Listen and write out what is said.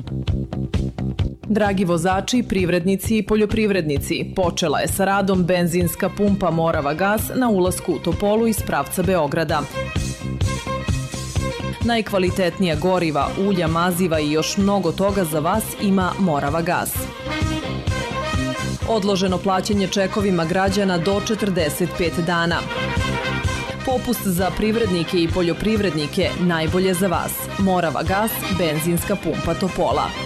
Dragi vozači, privrednici i poljoprivrednici, počela je sa radom benzinska pumpa Morava Gas na ulasku u Topolu iz pravca Beograda. Najkvalitetnija goriva, ulja, maziva i još mnogo toga za vas ima Morava Gas. Odloženo plaćanje čekovima građana do 45 dana. Popust za privrednike i poljoprivrednike najbolje za vas. Morava Gas, benzinska pumpa Topola.